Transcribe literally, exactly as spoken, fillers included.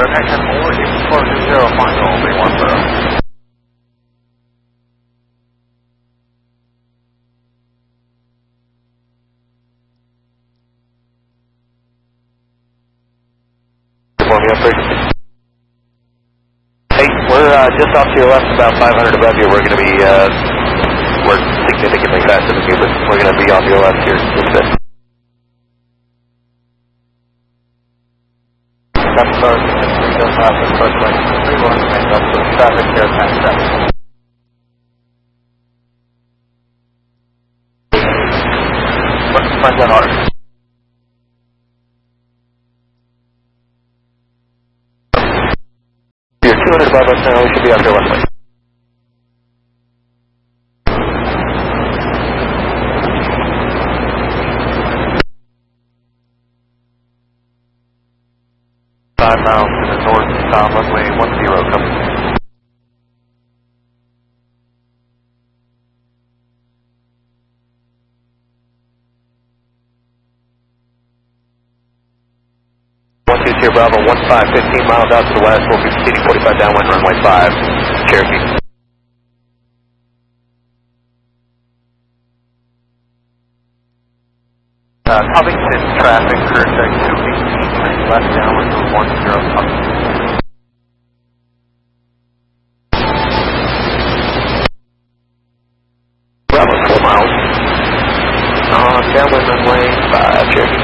connection four eight four two zero, final three one zero. Hey, we're uh, just off to your left, about five hundred above you. We're going to be, uh, we're significantly faster than you, but we're going to be off your left here in just a bit. That's our three oh five, that's our three one, and that's the traffic here, time traffic. Front on order. You're two hundred above us now, we should be out there one way. Five miles to the north, Tom, runway one zero, coming. one two zero Bravo, one five, fifteen miles out to the west, we'll be proceeding forty-five downwind, runway five, Cherokee. Uh, Covington traffic, current check two eighteen, left downwind to one zero, Covington. Bravo, four miles. On downwind runway five, Cherokee.